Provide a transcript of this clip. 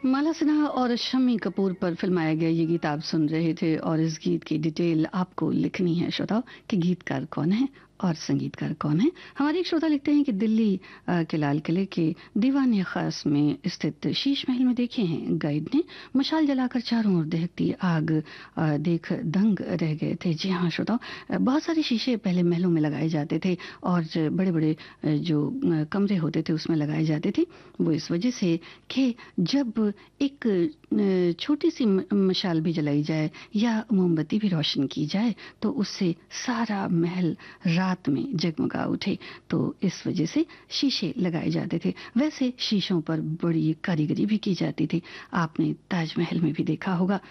माला सिन्हा और शम्मी कपूर पर फिल्माया गया ये गीत आप सुन रहे थे और इस गीत की डिटेल आपको लिखनी है श्रोताओ कि गीतकार कौन है और संगीतकार कौन है। हमारे एक श्रोता लिखते हैं कि दिल्ली के लाल किले के दीवान खास में स्थित शीश महल में देखे हैं गाइड ने मशाल जलाकर चारों ओर दहकती आग देख दंग रह गए थे। जी हाँ श्रोताओ, बहुत सारे शीशे पहले महलों में लगाए जाते थे और बड़े बड़े जो कमरे होते थे उसमें लगाए जाते थे। वो इस वजह से कि जब एक छोटी सी मशाल भी जलाई जाए या मोमबत्ती भी रोशन की जाए तो उससे सारा महल रात में जगमगा उठे, तो इस वजह से शीशे लगाए जाते थे। वैसे शीशों पर बड़ी कारीगरी भी की जाती थी, आपने ताजमहल में भी देखा होगा।